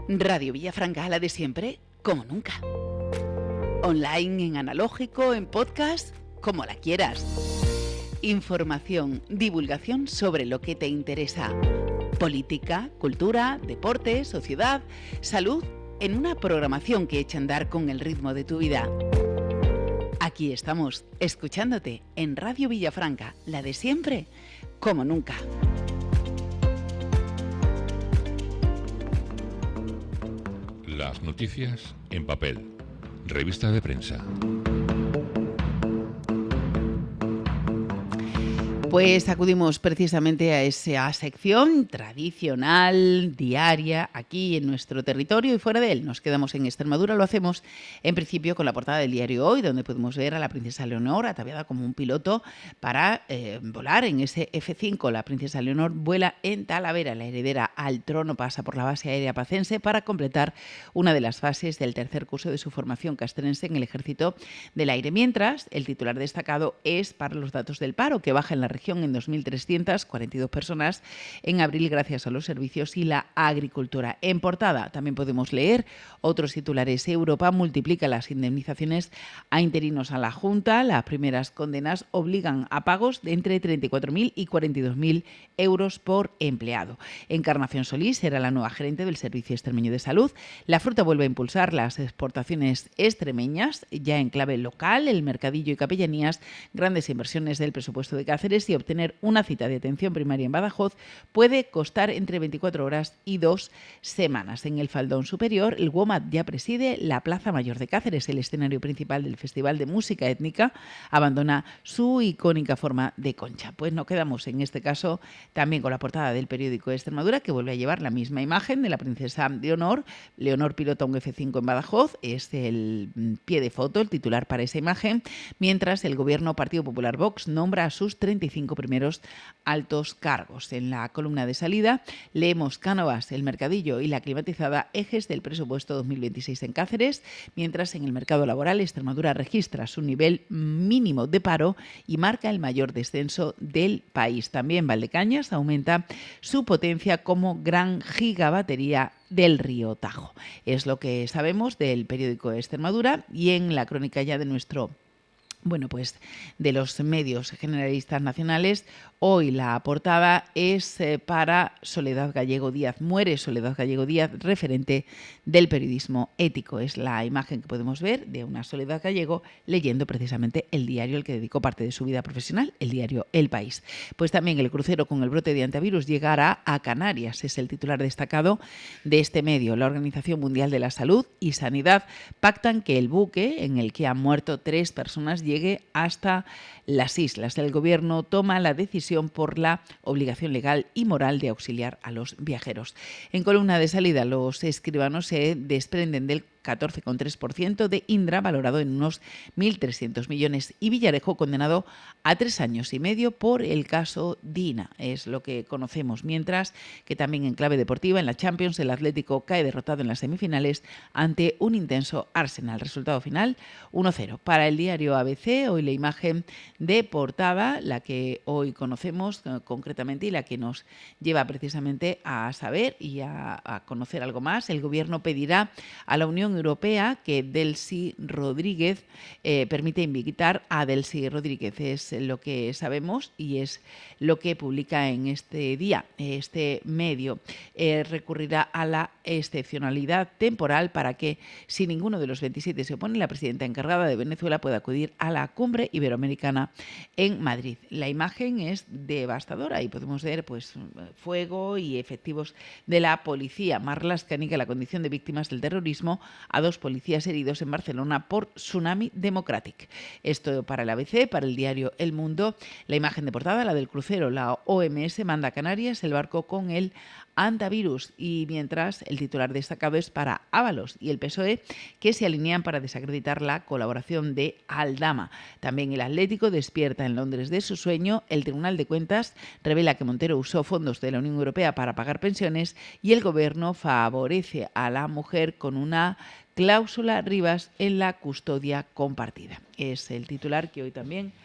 Radio Villafranca, la de siempre, como nunca. Online, en analógico, en podcast, como la quieras. Información, divulgación sobre lo que te interesa. Política, cultura, deporte, sociedad, salud, en una programación que echa a andar con el ritmo de tu vida. Aquí estamos, escuchándote en Radio Villafranca, la de siempre, como nunca. Las noticias en papel. Revista de prensa. Pues acudimos precisamente a esa sección tradicional, diaria, aquí en nuestro territorio y fuera de él. Nos quedamos en Extremadura, lo hacemos en principio con la portada del diario Hoy, donde podemos ver a la princesa Leonor ataviada como un piloto para volar en ese F-5. La princesa Leonor vuela en Talavera, la heredera al trono pasa por la base aérea pacense para completar una de las fases del tercer curso de su formación castrense en el Ejército del Aire. Mientras, el titular destacado es para los datos del paro, que baja en la región en 2.342 personas en abril gracias a los servicios y la agricultura. En portada también podemos leer otros titulares. Europa multiplica las indemnizaciones a interinos a la Junta. Las primeras condenas obligan a pagos de entre 34.000 y 42.000 euros por empleado. Encarnación Solís será la nueva gerente del Servicio Extremeño de Salud. La Fruta vuelve a impulsar las exportaciones extremeñas ya en clave local. El Mercadillo y Capellanías, grandes inversiones del presupuesto de Cáceres, y obtener una cita de atención primaria en Badajoz puede costar entre 24 horas y 2 semanas. En el faldón superior, el WOMAD ya preside la Plaza Mayor de Cáceres, el escenario principal del Festival de Música Étnica, abandona su icónica forma de concha. Pues nos quedamos en este caso también con la portada del periódico de Extremadura, que vuelve a llevar la misma imagen de la princesa Leonor. Leonor pilota un F-5 en Badajoz, es el pie de foto, el titular para esa imagen, mientras el gobierno Partido Popular Vox nombra a sus 35 primeros altos cargos. En la columna de salida leemos Cánovas, el Mercadillo y la climatizada, ejes del presupuesto 2026 en Cáceres, mientras en el mercado laboral Extremadura registra su nivel mínimo de paro y marca el mayor descenso del país. También Valdecañas aumenta su potencia como gran gigabatería del río Tajo. Es lo que sabemos del periódico de Extremadura. Y en la crónica ya de nuestro de los medios generalistas nacionales, hoy la portada es para Soledad Gallego Díaz. Muere Soledad Gallego Díaz, referente del periodismo ético. Es la imagen que podemos ver de una Soledad Gallego leyendo precisamente el diario al que dedicó parte de su vida profesional, el diario El País. Pues también el crucero con el brote de antivirus llegará a Canarias. Es el titular destacado de este medio. La Organización Mundial de la Salud y Sanidad pactan que el buque en el que han muerto 3 personas llegue hasta las islas. El gobierno toma la decisión por la obligación legal y moral de auxiliar a los viajeros. En columna de salida, los escribanos se desprenden del 14,3% de Indra, valorado en unos 1.300 millones, y Villarejo condenado a 3 años y medio por el caso Dina. Es lo que conocemos. Mientras que también en clave deportiva, en la Champions, el Atlético cae derrotado en las semifinales ante un intenso Arsenal. Resultado final 1-0. Para el diario ABC, hoy la imagen de portada, la que hoy conocemos concretamente y la que nos lleva precisamente a saber y a conocer algo más. El gobierno pedirá a la Unión Europea que Delcy Rodríguez permite invitar a Delcy Rodríguez. Es lo que sabemos y es lo que publica en este día este medio. Recurrirá a la excepcionalidad temporal para que, si ninguno de los 27 se opone, la presidenta encargada de Venezuela pueda acudir a la cumbre iberoamericana en Madrid. La imagen es devastadora y podemos ver fuego y efectivos de la policía. Marlaska niega la condición de víctimas del terrorismo a 2 policías heridos en Barcelona por Tsunami Democratic. Esto para el ABC, para el diario El Mundo. La imagen de portada, la del crucero. La OMS manda a Canarias el barco con el antivirus, y mientras el titular destacado es para Ábalos y el PSOE, que se alinean para desacreditar la colaboración de Aldama. También el Atlético despierta en Londres de su sueño. El Tribunal de Cuentas revela que Montero usó fondos de la Unión Europea para pagar pensiones y el gobierno favorece a la mujer con una cláusula Rivas en la custodia compartida. Es el titular que hoy también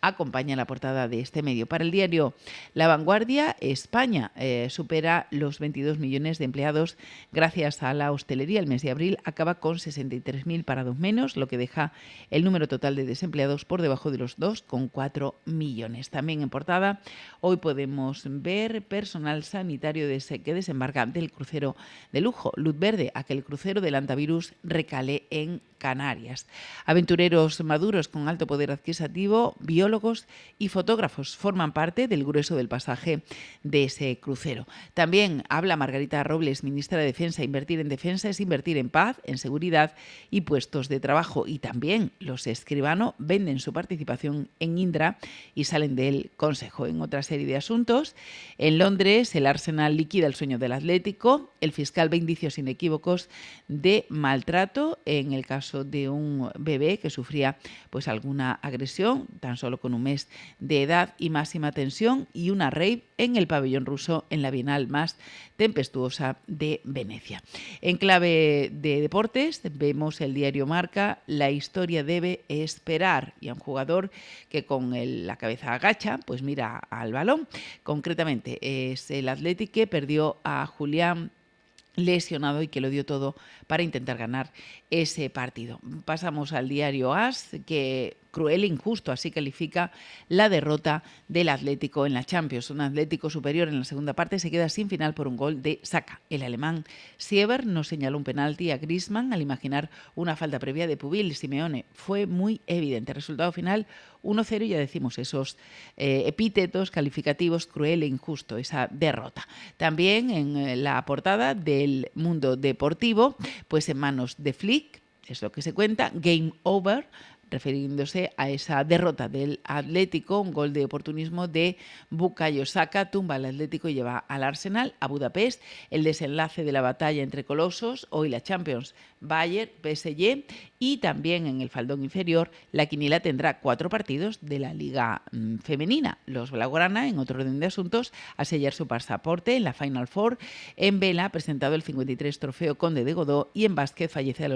acompaña la portada de este medio. Para el diario La Vanguardia, España supera los 22 millones de empleados gracias a la hostelería. El mes de abril acaba con 63.000 parados menos, lo que deja el número total de desempleados por debajo de los 2,4 millones. También en portada, hoy podemos ver personal sanitario que desembarca del crucero de lujo, Luz Verde, a que el crucero del antivirus recale en Canarias. Aventureros maduros con alto poder adquisitivo, biólogos y fotógrafos forman parte del grueso del pasaje de ese crucero. También habla Margarita Robles, ministra de Defensa. Invertir en defensa es invertir en paz, en seguridad y puestos de trabajo. Y también los Escribano venden su participación en Indra y salen del Consejo. En otra serie de asuntos, en Londres el Arsenal liquida el sueño del Atlético. El fiscal ve indicios inequívocos de maltrato en el caso de un bebé que sufría pues alguna agresión tan solo con un mes de edad, y máxima tensión y una rave en el pabellón ruso en la Bienal más tempestuosa de Venecia. En clave de deportes vemos el diario Marca, la historia debe esperar, y a un jugador que con la cabeza agacha pues mira al balón. Concretamente es el Athletic, que perdió a Julián lesionado y que lo dio todo para intentar ganar ese partido. Pasamos al diario AS, que cruel e injusto, así califica la derrota del Atlético en la Champions. Un Atlético superior en la segunda parte se queda sin final por un gol de Saka. El alemán Sieber no señaló un penalti a Griezmann al imaginar una falta previa de Pubil. Simeone fue muy evidente. Resultado final 1-0, y ya decimos esos epítetos calificativos, cruel e injusto, esa derrota. También en la portada del Mundo Deportivo, pues en manos de Flick, es lo que se cuenta, game over, refiriéndose a esa derrota del Atlético. Un gol de oportunismo de Bukayo Saka tumba al Atlético y lleva al Arsenal a Budapest. El desenlace de la batalla entre colosos, hoy la Champions, Bayern, PSG, y también en el faldón inferior la quiniela tendrá 4 partidos de la Liga femenina. Los blaugrana, en otro orden de asuntos, a sellar su pasaporte en la Final Four. En vela ha presentado el 53 trofeo Conde de Godó, y en básquet fallece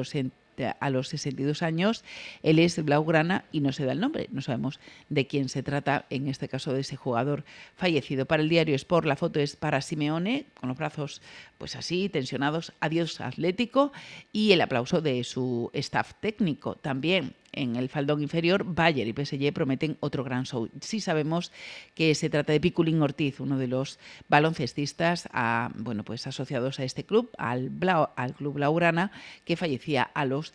a los 62 años. Él es blaugrana y no se da el nombre. No sabemos de quién se trata, en este caso de ese jugador fallecido. Para el diario Sport, la foto es para Simeone, con los brazos pues así, tensionados. Adiós Atlético, y el aplauso de su staff técnico. También en el faldón inferior, Bayern y PSG prometen otro gran show. Sí sabemos que se trata de Piculín Ortiz, uno de los baloncestistas pues asociados a este club, al club blaugrana, que fallecía a los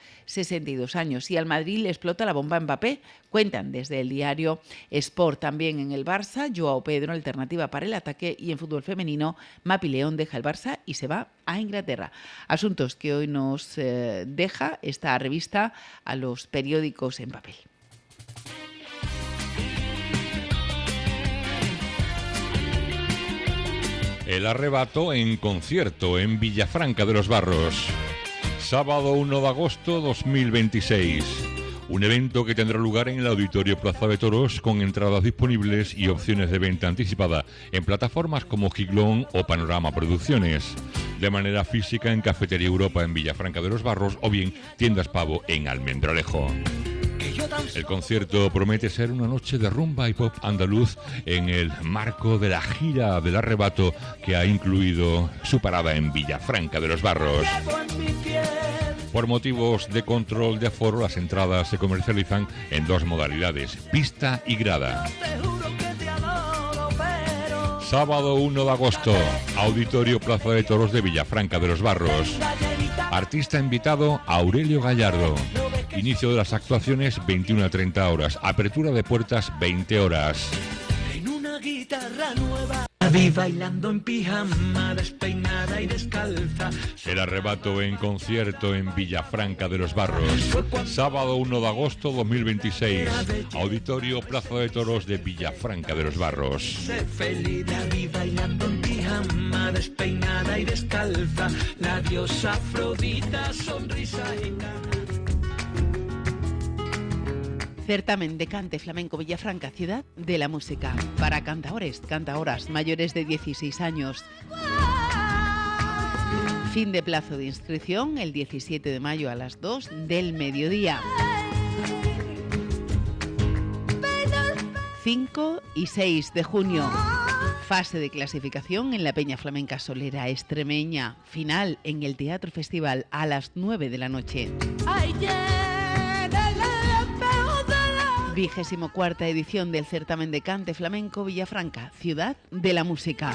62 años. Y al Madrid le explota la bomba Mbappé, cuentan desde el diario Sport. También en el Barça, Joao Pedro, alternativa para el ataque, y en fútbol femenino, Mapi León deja el Barça y se va a Inglaterra. Asuntos que hoy nos deja esta revista a los periódicos en papel. El Arrebato en concierto en Villafranca de los Barros. Sábado 1 de agosto 2026. Un evento que tendrá lugar en el Auditorio Plaza de Toros, con entradas disponibles y opciones de venta anticipada en plataformas como Giglón o Panorama Producciones. De manera física en Cafetería Europa en Villafranca de los Barros, o bien Tiendas Pavo en Almendralejo. El concierto promete ser una noche de rumba y pop andaluz en el marco de la gira del Arrebato, que ha incluido su parada en Villafranca de los Barros. Por motivos de control de aforo, las entradas se comercializan en 2 modalidades, pista y grada. Sábado 1 de agosto, Auditorio Plaza de Toros de Villafranca de los Barros. Artista invitado, Aurelio Gallardo. Inicio de las actuaciones 21 a 30 horas. Apertura de puertas 20 horas. En una guitarra nueva, vi bailando en pijama, despeinada y descalza. El Arrebato en concierto en Villafranca de los Barros. Sábado 1 de agosto 2026. Auditorio Plaza de Toros de Villafranca de los Barros. Sé feliz, la vi bailando en pijama, despeinada y descalza. La diosa Afrodita, sonrisa y ganas. Certamen de Cante Flamenco Villafranca, ciudad de la música. Para cantaores, cantaoras mayores de 16 años. Fin de plazo de inscripción el 17 de mayo a las 2 del mediodía. 5 y 6 de junio. Fase de clasificación en la Peña Flamenca Solera Extremeña. Final en el Teatro Festival a las 9 de la noche. 24ª edición del certamen de cante flamenco Villafranca, ciudad de la música.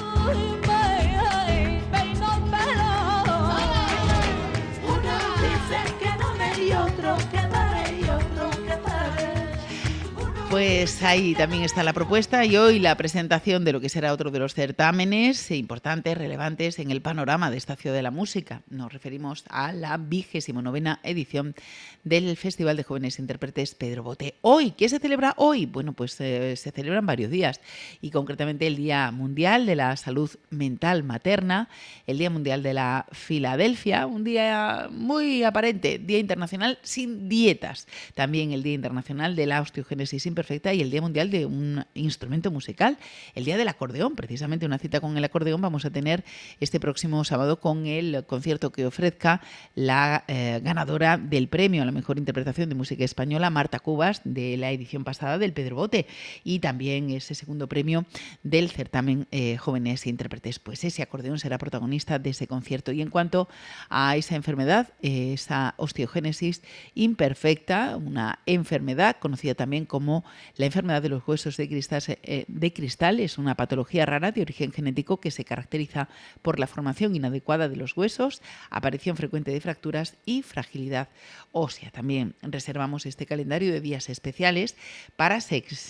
Pues ahí también está la propuesta y hoy la presentación de lo que será otro de los certámenes importantes, relevantes en el panorama de esta ciudad de la música. Nos referimos a la 29ª edición del Festival de Jóvenes Intérpretes Pedro Bote. Hoy, ¿qué se celebra hoy? Bueno, pues se celebran varios días y concretamente el Día Mundial de la Salud Mental Materna, el Día Mundial de la Filadelfia, un día muy aparente, Día Internacional sin dietas, también el Día Internacional de la Osteogénesis Imperfecta y el Día Mundial de un instrumento musical, el Día del Acordeón, precisamente una cita con el acordeón vamos a tener este próximo sábado con el concierto que ofrezca la ganadora del premio a la mejor interpretación de música española, Marta Cubas, de la edición pasada del Pedro Bote, y también ese segundo premio del certamen Jóvenes Intérpretes. Pues ese acordeón será protagonista de ese concierto. Y en cuanto a esa enfermedad, esa osteogénesis imperfecta, una enfermedad conocida también como la enfermedad de los huesos de cristal, es una patología rara de origen genético que se caracteriza por la formación inadecuada de los huesos, aparición frecuente de fracturas y fragilidad ósea. También reservamos este calendario de días especiales para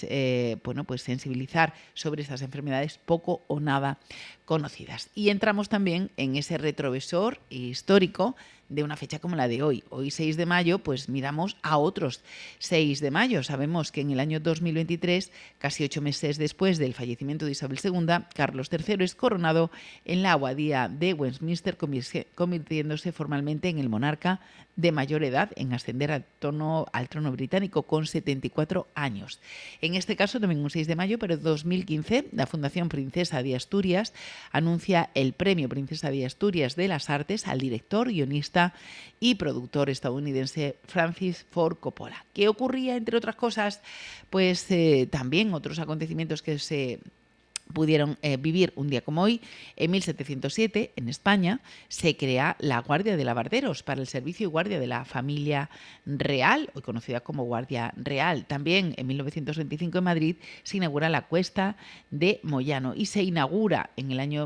sensibilizar sobre esas enfermedades poco o nada conocidas. Y entramos también en ese retrovisor histórico de una fecha como la de hoy. Hoy 6 de mayo, pues miramos a otros 6 de mayo. Sabemos que en el año 2023, casi 8 meses después del fallecimiento de Isabel II, Carlos III es coronado en la abadía de Westminster, convirtiéndose formalmente en el monarca de mayor edad en ascender al trono británico con 74 años. En este caso, también un 6 de mayo, pero en 2015, la Fundación Princesa de Asturias anuncia el Premio Princesa de Asturias de las Artes al director, guionista y productor estadounidense Francis Ford Coppola. ¿Qué ocurría, entre otras cosas? Pues también otros acontecimientos que se pudieron vivir un día como hoy. En 1707, en España, se crea la Guardia de Lavarderos para el servicio y guardia de la familia real, hoy conocida como Guardia Real. También en 1925 en Madrid se inaugura la Cuesta de Moyano y se inaugura en el año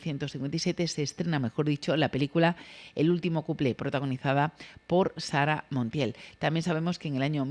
1957, se estrena, mejor dicho, la película El último cuplé, protagonizada por Sara Montiel. También sabemos que en el año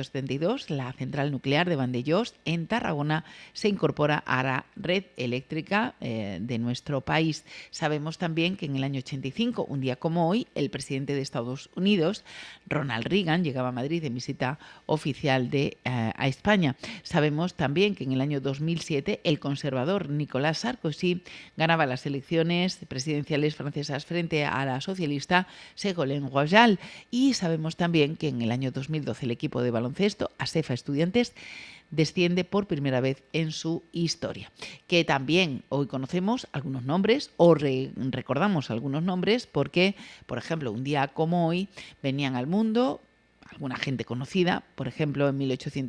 1972 la central nuclear de Vandellós, en Tarragona, se incorpora a la red eléctrica de nuestro país. Sabemos también que en el año 85, un día como hoy, el presidente de Estados Unidos, Ronald Reagan, llegaba a Madrid en visita oficial a España. Sabemos también que en el año 2007 el conservador Nicolas Sarkozy ganaba las elecciones presidenciales francesas frente a la socialista Ségolène Royal. Y sabemos también que en el año 2012 el equipo de baloncesto Asefa Estudiantes desciende por primera vez en su historia. Que también hoy conocemos algunos nombres o recordamos algunos nombres porque, por ejemplo, un día como hoy venían al mundo alguna gente conocida. Por ejemplo, en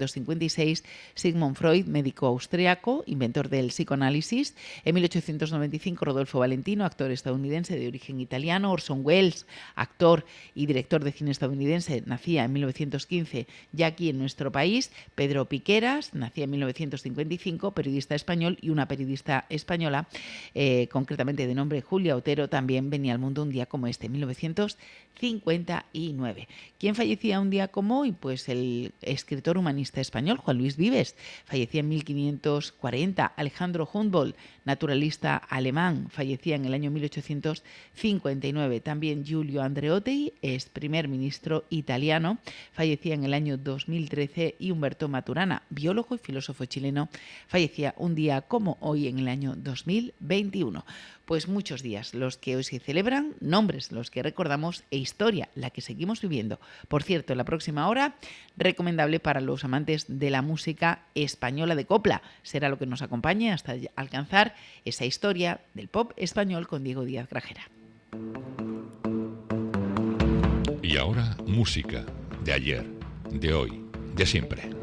1856, Sigmund Freud, médico austriaco, inventor del psicoanálisis. En 1895, Rodolfo Valentino, actor estadounidense de origen italiano. Orson Welles, actor y director de cine estadounidense, nacía en 1915 ya aquí en nuestro país. Pedro Piqueras, nacía en 1955, periodista español, y una periodista española, concretamente de nombre Julia Otero, también venía al mundo un día como este, 1959. ¿Quién fallecía un día como hoy? Pues el escritor humanista español Juan Luis Vives, fallecía en 1540. Alejandro Humboldt, naturalista alemán, fallecía en el año 1859. También Giulio Andreotti, es primer ministro italiano, fallecía en el año 2013. Y Humberto Maturana, biólogo y filósofo chileno, fallecía un día como hoy en el año 2021. Pues muchos días los que hoy se celebran, nombres los que recordamos e historia la que seguimos viviendo. Por cierto, en la próxima hora, recomendable para los amantes de la música española de copla. Será lo que nos acompañe hasta alcanzar esa historia del pop español con Diego Díaz Grajera. Y ahora, música de ayer, de hoy, de siempre.